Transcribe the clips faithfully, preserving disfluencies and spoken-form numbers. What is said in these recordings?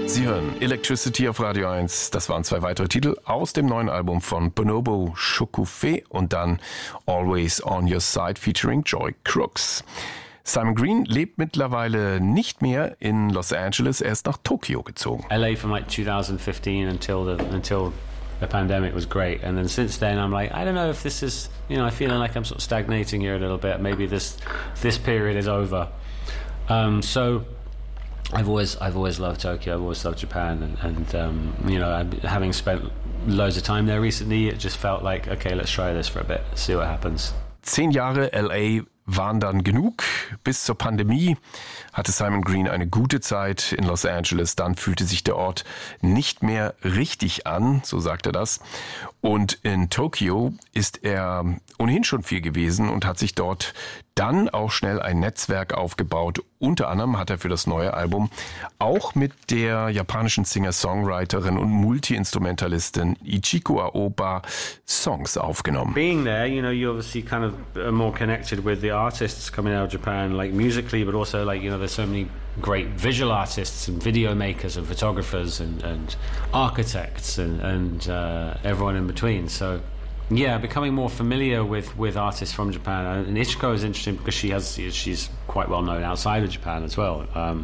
Sie hören Electricity auf Radio eins. Das waren zwei weitere Titel aus dem neuen Album von Bonobo Shokufé und dann Always on Your Side featuring Joy Crooks. Simon Green lebt mittlerweile nicht mehr in Los Angeles, er ist nach Tokio gezogen. L A from like twenty fifteen until the until the pandemic was great, and then since then I'm like, I don't know if this is, you know, I'm feeling like I'm sort of stagnating here a little bit. Maybe this this period is over. Um, so I've always I've always loved Tokyo. I've always loved Japan, and, and um, you know, having spent loads of time there recently, it just felt like, okay, let's try this for a bit, see what happens. Zehn Jahre L A waren dann genug. Bis zur Pandemie hatte Simon Green eine gute Zeit in Los Angeles. Dann fühlte sich der Ort nicht mehr richtig an, so sagt er das. Und in Tokio ist er ohnehin schon viel gewesen und hat sich dort dann auch schnell ein Netzwerk aufgebaut. Unter anderem hat er für das neue Album auch mit der japanischen Singer-Songwriterin und Multi-Instrumentalistin Ichiko Aoba Songs aufgenommen. Being there, you know, you obviously kind of are more connected with the artists coming out of Japan, like musically, but also like, you know, there's so many great visual artists and video makers and photographers and, and architects and, and uh, everyone in between. So yeah, becoming more familiar with, with artists from Japan. And Ichiko is interesting because she has she's quite well known outside of Japan as well. Um,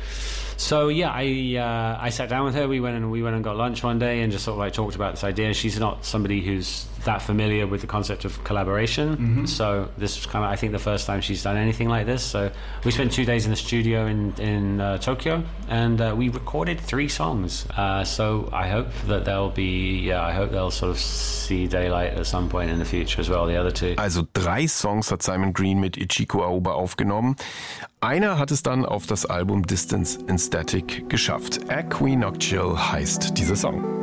so yeah, I uh, I sat down with her. We went and we went and got lunch one day and just sort of like talked about this idea. She's not somebody who's that familiar with the concept of collaboration. Mm-hmm. So this was kind of, I think, the first time she's done anything like this. So we spent two days in the studio in in uh, Tokyo, and uh, we recorded three songs. Uh, so I hope that they'll be, yeah, I hope they'll sort of see daylight at some point in the future as well. The other two. Also drei Songs hat Simon Green mit Ichiko Aoba aufgenommen. Einer hat es dann auf das Album Distance in Static geschafft. Equinoctial heißt dieser Song.